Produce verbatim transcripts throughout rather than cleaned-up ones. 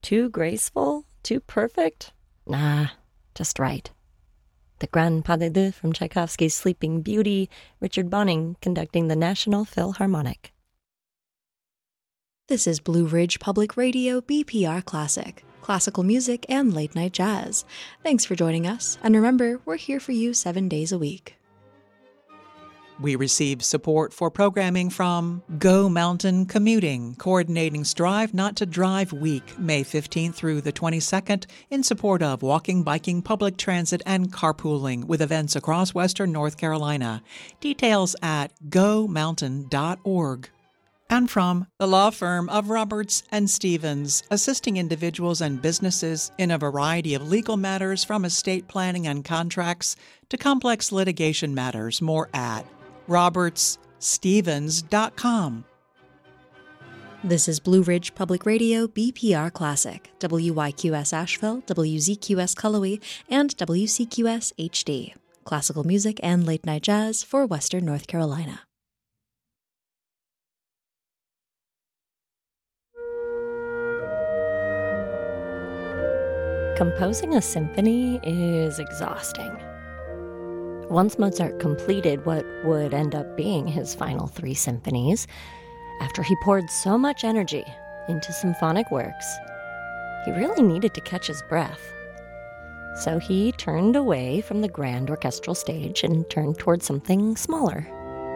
Too graceful? Too perfect? Nah, just right. The Grand Pas de Deux from Tchaikovsky's Sleeping Beauty, Richard Bonning conducting the National Philharmonic. This is Blue Ridge Public Radio B P R Classic, classical music and late-night jazz. Thanks for joining us, and remember, we're here for you seven days a week. We receive support for programming from Go Mountain Commuting, coordinating Strive Not to Drive Week, May fifteenth through the twenty-second, in support of walking, biking, public transit, and carpooling with events across western North Carolina. Details at go mountain dot org. And from the law firm of Roberts and Stevens, assisting individuals and businesses in a variety of legal matters from estate planning and contracts to complex litigation matters. More at roberts stevens dot com. This is Blue Ridge Public Radio B P R Classic, W Y Q S Asheville, W Z Q S Cullowhee, and W C Q S H D. Classical music and late-night jazz for Western North Carolina. Composing a symphony is exhausting. Once Mozart completed what would end up being his final three symphonies, after he poured so much energy into symphonic works, he really needed to catch his breath. So he turned away from the grand orchestral stage and turned toward something smaller.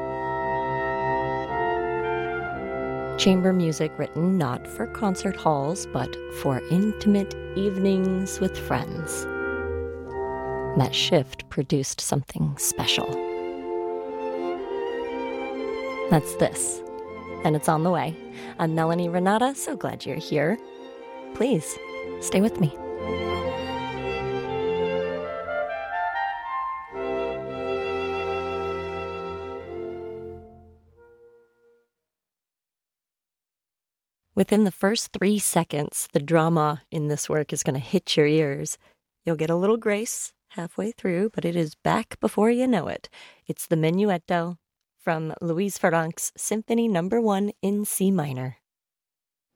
Chamber music written not for concert halls, but for intimate evenings with friends. That shift produced something special. That's this, and it's on the way. I'm Melanie Renata, so glad you're here. Please, stay with me. Within the first three seconds, the drama in this work is going to hit your ears. You'll get a little grace halfway through, but it is back before you know it. It's the Menuetto from Louise Farrenc's Symphony Number One in C minor.